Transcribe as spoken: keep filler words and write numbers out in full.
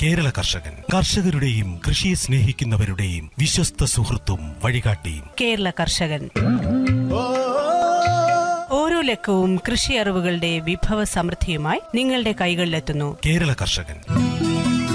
കേരള കർഷകൻ, കർഷകരുടെയും കൃഷിയെ സ്നേഹിക്കുന്നവരുടെയും വിശ്വസ്ത സുഹൃത്തും വഴികാട്ടിയും. കേരള കർഷകൻ ഓരോ ലക്കവും കൃഷി അറിവുകളുടെ വിഭവ സമൃദ്ധിയുമായി നിങ്ങളുടെ കൈകളിലെത്തുന്നു. കേരള കർഷകൻ.